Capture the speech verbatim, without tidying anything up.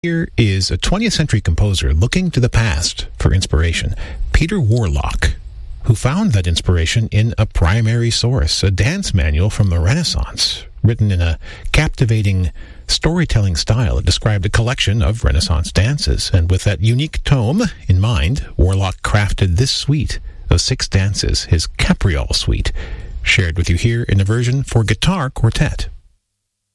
Here is a twentieth century composer looking to the past for inspiration, Peter Warlock, who found that inspiration in a primary source, a dance manual from the Renaissance, written in a captivating storytelling style. It described a collection of Renaissance dances, and with that unique tome in mind, Warlock crafted this suite of six dances, his Capriole Suite, shared with you here in a version for guitar quartet.